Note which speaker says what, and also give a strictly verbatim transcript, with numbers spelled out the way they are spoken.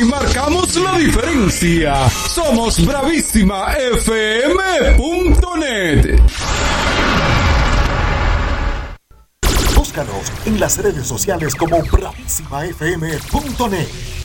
Speaker 1: marcamos la diferencia. Somos bravísima f m punto net.
Speaker 2: Búscanos en las redes sociales como bravísima f m punto net.